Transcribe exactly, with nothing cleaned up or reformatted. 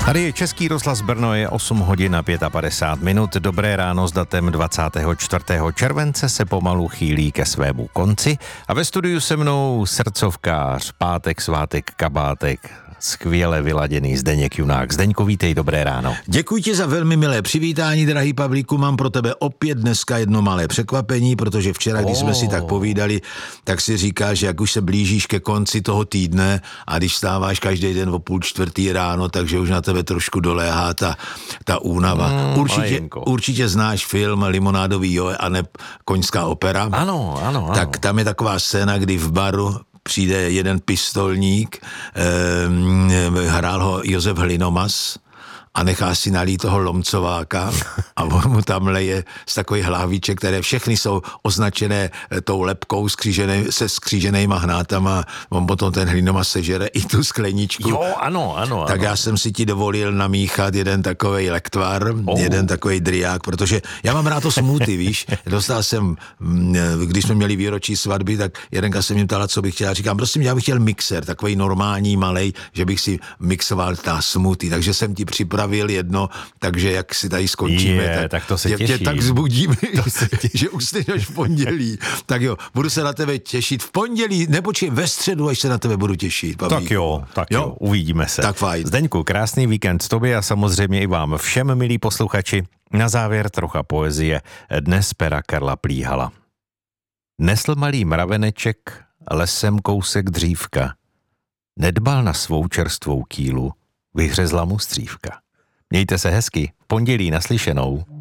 Tady je Český rozhlas Brno, je osm hodin a padesát pět minut. Dobré ráno s datem dvacátého čtvrtého července se pomalu chýlí ke svému konci a ve studiu se mnou srdcovkář, pátek, svátek, kabátek, skvěle vyladěný Zdeněk Junák. Zdeňku, vítej, dobré ráno. Děkuji ti za velmi milé přivítání, drahý Pavlíku. Mám pro tebe opět dneska jedno malé překvapení, protože včera, když oh. jsme si tak povídali, tak si říkáš, že jak už se blížíš ke konci toho týdne a když vstáváš každý den o půl čtvrtý ráno, takže už na tebe trošku doléhá ta, ta únava. Mm, určitě, určitě znáš film Limonádový Joe a ne Koňská opera. Ano, ano, ano. Tak tam je taková scéna, kdy v baru přijde jeden pistolník, eh, hrál ho Josef Hlinomas a nechá si nalít toho lomcováka a on mu tam leje z takových hlávíček, které všechny jsou označené tou lepkou skřížený, se skříženýma hnátama. On potom ten Hlinomas sežere i tu skleničku. Jo, ano, ano. Tak ano. já jsem si ti dovolil namíchat jeden takovej lektvar, oh. jeden takovej driák, protože já mám rád to smoothie, víš. Dostal jsem, když jsme měli výročí svatby, tak jedenka se mě ptala, co bych chtěl. Říkám, prosím, já bych chtěl mixer, takovej normální, malej, že bych si mixoval ta smoothie. Takže jsem ti připravil jedno, takže jak si tady skončíme, je, tak, tak to se tě, těší. tě tak zbudím, že usneš až v pondělí. Tak jo, budu se na tebe těšit v pondělí, nebo či ve středu, až se na tebe budu těšit. Pavlíku. Tak jo, tak jo, jo, uvidíme se. Tak fajn. Zdeňku, krásný víkend s tobě a samozřejmě i vám všem, milí posluchači. Na závěr trocha poezie, dnes pera Karla Plíhala. Nesl malý mraveneček lesem kousek dřívka. Nedbal na svou čerstvou kýlu, vyhřezla mu střívka. Mějte se hezky, pondělí naslyšenou.